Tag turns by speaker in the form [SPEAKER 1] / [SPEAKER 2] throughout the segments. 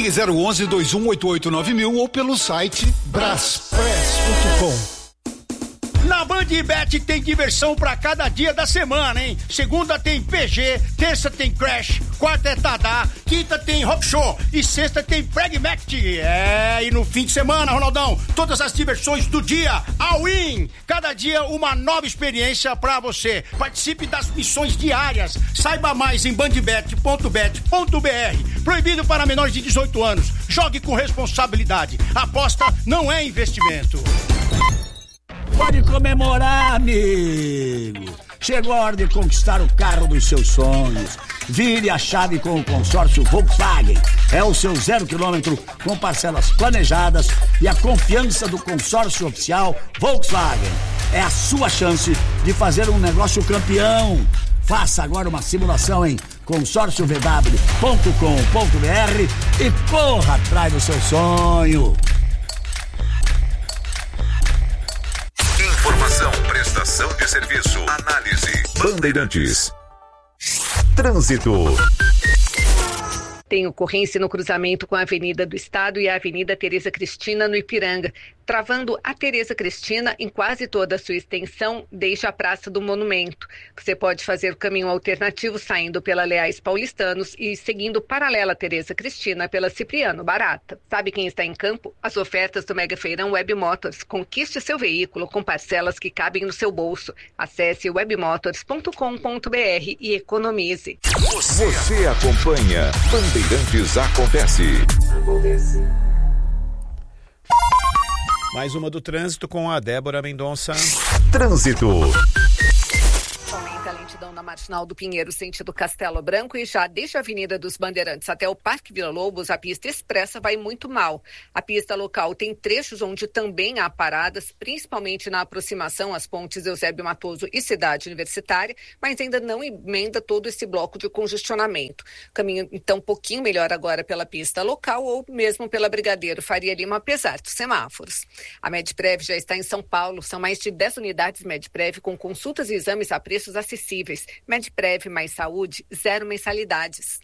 [SPEAKER 1] Ligue 011-2188-9000 ou pelo site braspress.com.
[SPEAKER 2] Na Band Bet tem diversão pra cada dia da semana, hein? Segunda tem PG, terça tem Crash, quarta é Tadá, quinta tem Rock Show e sexta tem Pragmatic. E no fim de semana, Ronaldão, todas as diversões do dia, all in! Cada dia uma nova experiência pra você. Participe das missões diárias. Saiba mais em bandbet.bet.br. Proibido para menores de 18 anos. Jogue com responsabilidade. Aposta não é investimento.
[SPEAKER 3] Pode comemorar, amigo. Chegou a hora de conquistar o carro dos seus sonhos. Vire a chave com o consórcio Volkswagen. É o seu 0 km com parcelas planejadas e a confiança do consórcio oficial Volkswagen. É a sua chance de fazer um negócio campeão. Faça agora uma simulação em consórciovw.com.br e corra atrás do seu sonho.
[SPEAKER 4] Informação, prestação de serviço, análise. Bandeirantes. Trânsito.
[SPEAKER 5] Tem ocorrência no cruzamento com a Avenida do Estado e a Avenida Tereza Cristina, no Ipiranga, travando a Tereza Cristina em quase toda a sua extensão, desde a Praça do Monumento. Você pode fazer o caminho alternativo saindo pela Leais Paulistanos e seguindo paralela a Tereza Cristina pela Cipriano Barata. Sabe quem está em campo? As ofertas do Mega Feirão Web Motors. Conquiste seu veículo com parcelas que cabem no seu bolso. Acesse webmotors.com.br e economize.
[SPEAKER 4] Você acompanha Bandeirantes Acontece.
[SPEAKER 6] Mais uma do trânsito com a Débora Mendonça.
[SPEAKER 4] Trânsito.
[SPEAKER 5] Aumenta a lentidão na Marginal do Pinheiro, sentido Castelo Branco, e já desde a Avenida dos Bandeirantes até o Parque Vila Lobos, a pista expressa vai muito mal. A pista local tem trechos onde também há paradas, principalmente na aproximação às pontes Eusébio Matoso e Cidade Universitária, mas ainda não emenda todo esse bloco de congestionamento. Caminho, então, um pouquinho melhor agora pela pista local ou mesmo pela Brigadeiro Faria Lima, apesar dos semáforos. A Medprev já está em São Paulo, são mais de 10 unidades Medprev com consultas e exames a preços acessíveis. Medprev mais saúde, 0 mensalidades.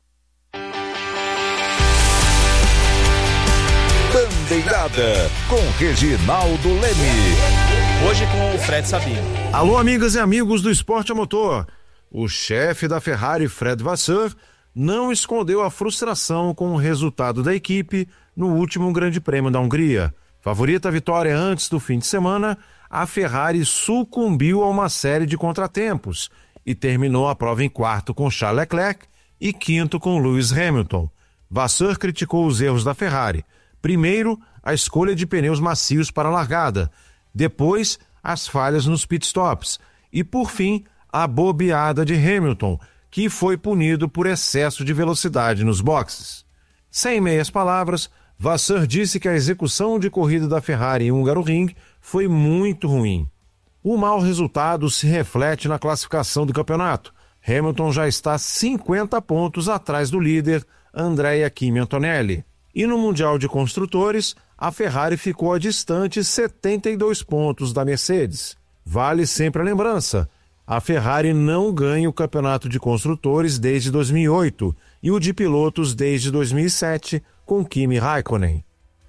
[SPEAKER 4] Bandeirada com Reginaldo Leme.
[SPEAKER 6] Hoje com o Fred Sabino.
[SPEAKER 7] Alô, amigas e amigos do esporte a motor. O chefe da Ferrari, Fred Vasseur, não escondeu a frustração com o resultado da equipe no último Grande Prêmio da Hungria. Favorita à vitória antes do fim de semana, a Ferrari sucumbiu a uma série de contratempos e terminou a prova em quarto com Charles Leclerc e quinto com Lewis Hamilton. Vasseur criticou os erros da Ferrari. Primeiro, a escolha de pneus macios para a largada. Depois, as falhas nos pitstops. E, por fim, a bobeada de Hamilton, que foi punido por excesso de velocidade nos boxes. Sem meias palavras, Vasseur disse que a execução de corrida da Ferrari em Hungaroring foi muito ruim. O mau resultado se reflete na classificação do campeonato. Hamilton já está 50 pontos atrás do líder, Andrea Kimi Antonelli. E no Mundial de Construtores, a Ferrari ficou a distantes 72 pontos da Mercedes. Vale sempre a lembrança, a Ferrari não ganha o campeonato de construtores desde 2008 e o de pilotos desde 2007, com Kimi Raikkonen.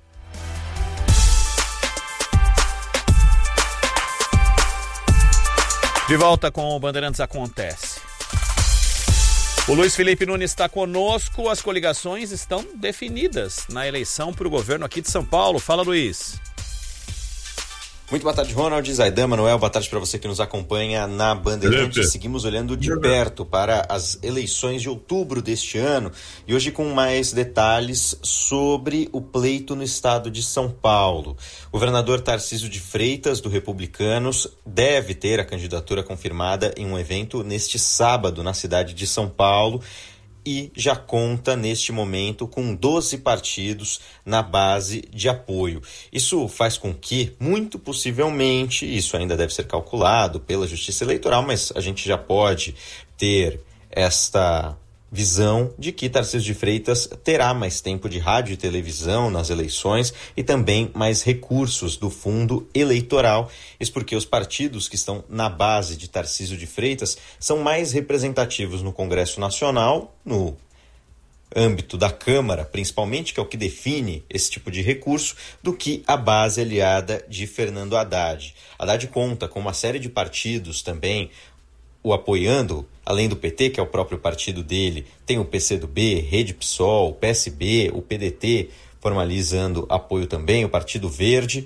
[SPEAKER 6] De volta com o Bandeirantes Acontece. O Luiz Felipe Nunes está conosco. As coligações estão definidas na eleição para o governo aqui de São Paulo. Fala, Luiz.
[SPEAKER 8] Muito boa tarde, Ronald, Zaidan, Manuel, boa tarde para você que nos acompanha na Bandeirantes. Seguimos olhando de perto para as eleições de outubro deste ano e hoje com mais detalhes sobre o pleito no estado de São Paulo. O governador Tarcísio de Freitas, do Republicanos, deve ter a candidatura confirmada em um evento neste sábado na cidade de São Paulo e já conta neste momento com 12 partidos na base de apoio. Isso faz com que, muito possivelmente, isso ainda deve ser calculado pela Justiça Eleitoral, mas a gente já pode ter esta visão de que Tarcísio de Freitas terá mais tempo de rádio e televisão nas eleições e também mais recursos do fundo eleitoral. Isso porque os partidos que estão na base de Tarcísio de Freitas são mais representativos no Congresso Nacional, no âmbito da Câmara, principalmente, que é o que define esse tipo de recurso, do que a base aliada de Fernando Haddad. Haddad conta com uma série de partidos também o apoiando, além do PT, que é o próprio partido dele, tem o PCdoB, Rede PSOL, o PSB, o PDT formalizando apoio também, o Partido Verde,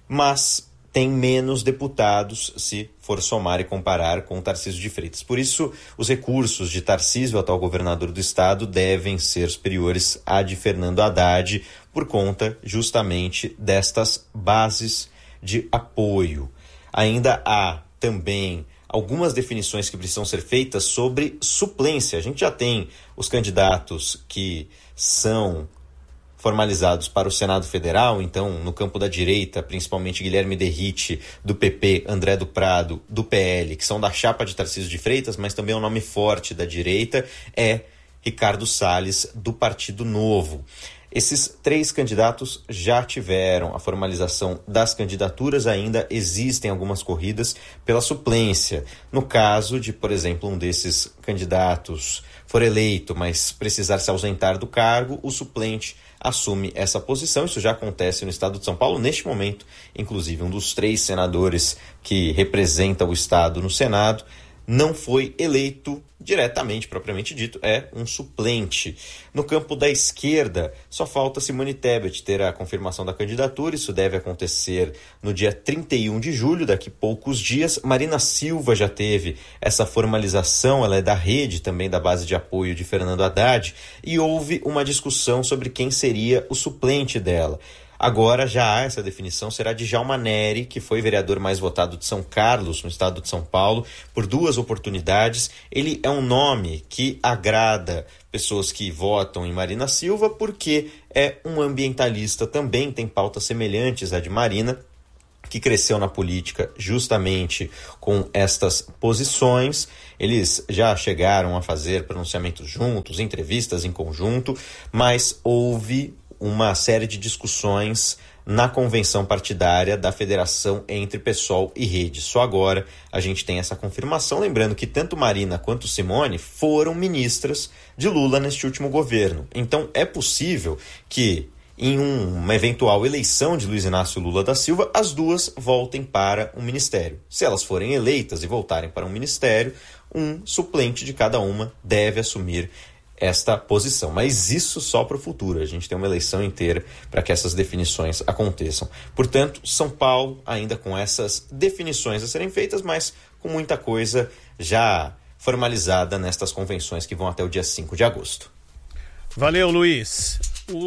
[SPEAKER 8] mas tem menos deputados se for somar e comparar com o Tarcísio de Freitas. Por isso, os recursos de Tarcísio, atual governador do estado, devem ser superiores à de Fernando Haddad, por conta justamente destas bases de apoio. Ainda há também algumas definições que precisam ser feitas sobre suplência. A gente já tem os candidatos que são formalizados para o Senado Federal, então no campo da direita, principalmente Guilherme Derrite, do PP, André do Prado, do PL, que são da chapa de Tarcísio de Freitas, mas também um nome forte da direita é Ricardo Salles, do Partido Novo. Esses 3 candidatos já tiveram a formalização das candidaturas, ainda existem algumas corridas pela suplência. No caso de, por exemplo, um desses candidatos for eleito, mas precisar se ausentar do cargo, o suplente assume essa posição. Isso já acontece no estado de São Paulo. Neste momento, inclusive, um dos 3 senadores que representa o estado no Senado não foi eleito diretamente, propriamente dito, é um suplente. No campo da esquerda, só falta Simone Tebet ter a confirmação da candidatura. Isso deve acontecer no dia 31 de julho, daqui a poucos dias. Marina Silva já teve essa formalização, ela é da Rede, também da base de apoio de Fernando Haddad, e houve uma discussão sobre quem seria o suplente dela. Agora já há essa definição, será de Djalma Neri, que foi vereador mais votado de São Carlos, no estado de São Paulo, por 2 oportunidades. Ele é um nome que agrada pessoas que votam em Marina Silva, porque é um ambientalista também, tem pautas semelhantes à de Marina, que cresceu na política justamente com estas posições. Eles já chegaram a fazer pronunciamentos juntos, entrevistas em conjunto, mas houve uma série de discussões na convenção partidária da federação entre PSOL e Rede. Só agora a gente tem essa confirmação, lembrando que tanto Marina quanto Simone foram ministras de Lula neste último governo. Então é possível que em uma eventual eleição de Luiz Inácio Lula da Silva, as duas voltem para um ministério. Se elas forem eleitas e voltarem para um ministério, um suplente de cada uma deve assumir esta posição, mas isso só para o futuro. A gente tem uma eleição inteira para que essas definições aconteçam. Portanto, São Paulo ainda com essas definições a serem feitas, mas com muita coisa já formalizada nestas convenções que vão até o dia 5 de agosto.
[SPEAKER 6] Valeu, Luiz.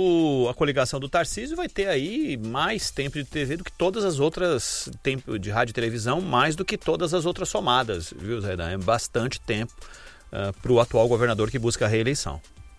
[SPEAKER 6] A coligação do Tarcísio vai ter aí mais tempo de TV do que todas as outras, tempo de rádio e televisão, mais do que todas as outras somadas, viu, Zé? É bastante tempo para o atual governador que busca a reeleição.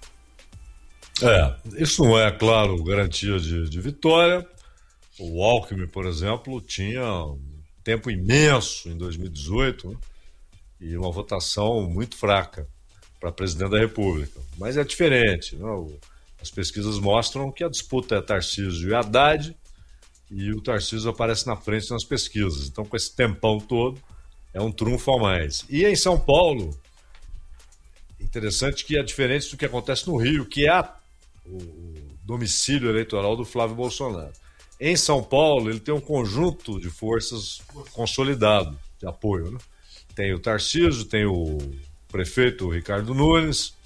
[SPEAKER 9] Isso não é, claro, garantia de vitória. O Alckmin, por exemplo, tinha um tempo imenso em 2018, né? E uma votação muito fraca para presidente da República. Mas é diferente, né? As pesquisas mostram que a disputa é Tarcísio e Haddad, e o Tarcísio aparece na frente nas pesquisas. Então, com esse tempão todo, é um trunfo a mais. E em São Paulo, interessante que é diferente do que acontece no Rio, que é o domicílio eleitoral do Flávio Bolsonaro. Em São Paulo, ele tem um conjunto de forças consolidado de apoio, né? Tem o Tarcísio, tem o prefeito Ricardo Nunes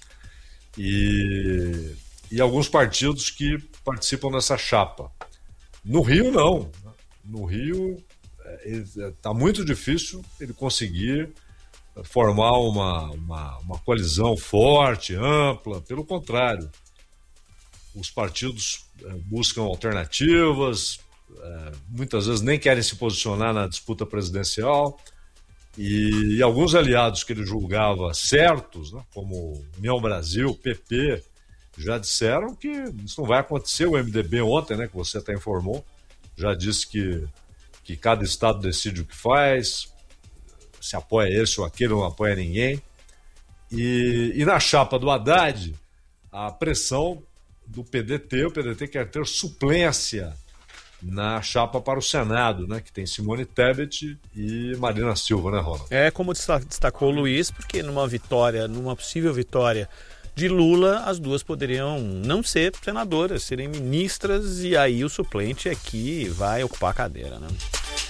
[SPEAKER 9] e alguns partidos que participam dessa chapa. No Rio, não. No Rio, está muito difícil ele conseguir formar uma coalizão forte, ampla. Pelo contrário, os partidos buscam alternativas, muitas vezes nem querem se posicionar na disputa presidencial, e alguns aliados que ele julgava certos, né, como União Brasil, PP, já disseram que isso não vai acontecer. O MDB ontem, né, que você até informou, já disse que cada estado decide o que faz, se apoia esse ou aquele, não apoia ninguém. E na chapa do Haddad, a pressão do PDT, o PDT quer ter suplência na chapa para o Senado, né, que tem Simone Tebet e Marina Silva, né, Ronald?
[SPEAKER 6] Como destacou o Luiz, porque numa possível vitória de Lula, as duas poderiam não ser senadoras, serem ministras, e aí o suplente é que vai ocupar a cadeira, né?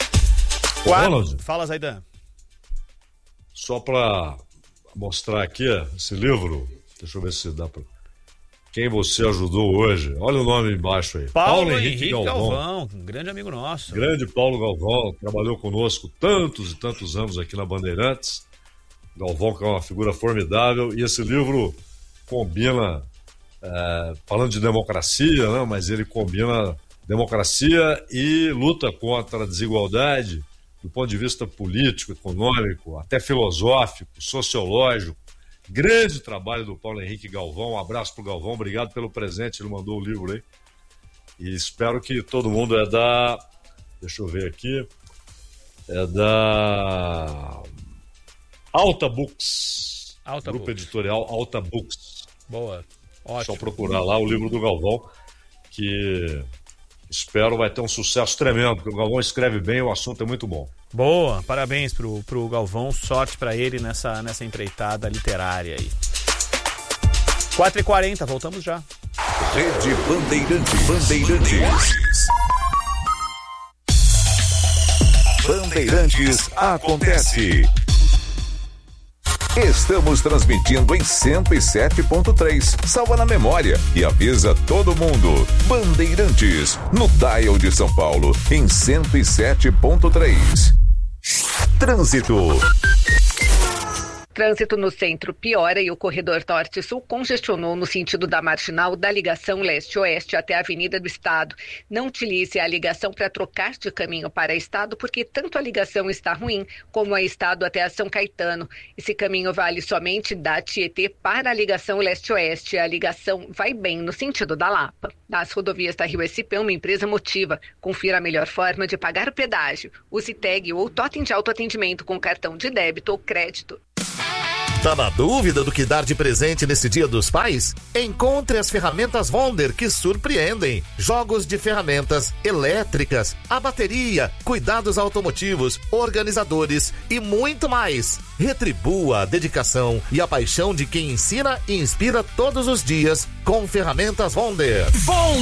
[SPEAKER 6] Fala, Zaidan.
[SPEAKER 9] Só para mostrar aqui esse livro, deixa eu ver se dá para... Quem você ajudou hoje? Olha o nome embaixo aí.
[SPEAKER 6] Paulo Henrique Galvão, um grande amigo nosso.
[SPEAKER 9] Grande Paulo Galvão, trabalhou conosco tantos e tantos anos aqui na Bandeirantes. Galvão, que é uma figura formidável, e esse livro combina, falando de democracia, né, mas ele combina democracia e luta contra a desigualdade do ponto de vista político, econômico, até filosófico, sociológico. Grande trabalho do Paulo Henrique Galvão. Um abraço pro Galvão, obrigado pelo presente, ele mandou o livro aí. E espero que todo mundo deixa eu ver aqui, da Alta Books. Grupo editorial Alta Books.
[SPEAKER 6] Boa, ótimo.
[SPEAKER 9] Só procurar lá o livro do Galvão, que espero vai ter um sucesso tremendo, porque o Galvão escreve bem, o assunto é muito bom.
[SPEAKER 6] Boa, parabéns pro Galvão, sorte pra ele nessa empreitada literária aí. 4h40, voltamos já.
[SPEAKER 4] Rede Bandeirantes. Bandeirantes acontece. Estamos transmitindo em 107.3. Salva na memória e avisa todo mundo. Bandeirantes, no dial de São Paulo, em 107.3. Trânsito.
[SPEAKER 5] Trânsito no centro piora e o corredor norte-sul congestionou no sentido da marginal da ligação leste-oeste até a Avenida do Estado. Não utilize a ligação para trocar de caminho para Estado, porque tanto a ligação está ruim como a Estado até a São Caetano. Esse caminho vale somente da Tietê para a ligação leste-oeste. A ligação vai bem no sentido da Lapa. Nas rodovias da Rio SP, uma empresa Motiva. Confira a melhor forma de pagar o pedágio. Use tag ou totem de autoatendimento com cartão de débito ou crédito.
[SPEAKER 10] Tá na dúvida do que dar de presente nesse Dia dos Pais? Encontre as ferramentas Wonder que surpreendem. Jogos de ferramentas elétricas, a bateria, cuidados automotivos, organizadores e muito mais. Retribua a dedicação e a paixão de quem ensina e inspira todos os dias com ferramentas Wonder.